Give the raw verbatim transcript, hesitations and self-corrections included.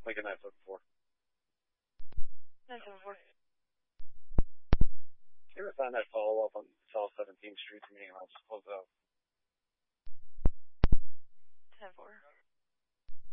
Lincoln nine seven four. nine seven four. You ever find that follow up on South seventeenth Street to me? I'll just close out.